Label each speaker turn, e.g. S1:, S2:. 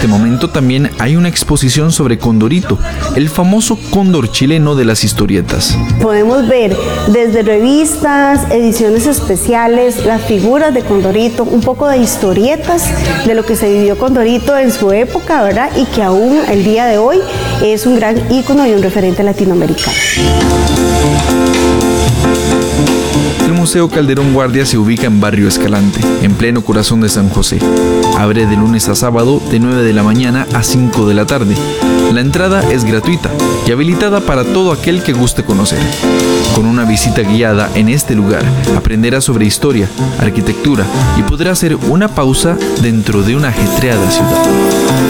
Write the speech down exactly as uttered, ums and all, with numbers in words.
S1: este momento también hay una exposición sobre Condorito, el famoso cóndor chileno de las historietas.
S2: Podemos ver desde revistas, ediciones especiales, las figuras de Condorito, un poco de historietas de lo que se vivió Condorito en su época, ¿verdad? Y que aún el día de hoy es un gran ícono y un referente latinoamericano.
S1: El Museo Calderón Guardia se ubica en Barrio Escalante, en pleno corazón de San José. Abre de lunes a sábado de nueve de la mañana a cinco de la tarde. La entrada es gratuita y habilitada para todo aquel que guste conocer. Con una visita guiada en este lugar, aprenderá sobre historia, arquitectura y podrá hacer una pausa dentro de una ajetreada ciudad.